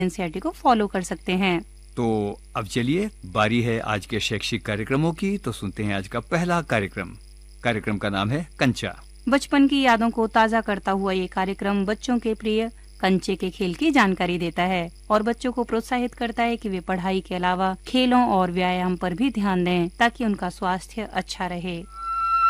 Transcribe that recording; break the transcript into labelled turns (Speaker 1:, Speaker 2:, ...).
Speaker 1: NCERT को follow कर सकते हैं।
Speaker 2: तो अब चलिए, बारी है आज के शैक्षिक कार्यक्रमों की। तो सुनते हैं आज का पहला कार्यक्रम का नाम है कंचा।
Speaker 1: बचपन की यादों को ताज़ा करता हुआ ये कार्यक्रम बच्चों के प्रिय कंचे के खेल की जानकारी देता है और बच्चों को प्रोत्साहित करता है कि वे पढ़ाई के अलावा खेलों और व्यायाम पर भी ध्यान दें ताकि उनका स्वास्थ्य अच्छा रहे।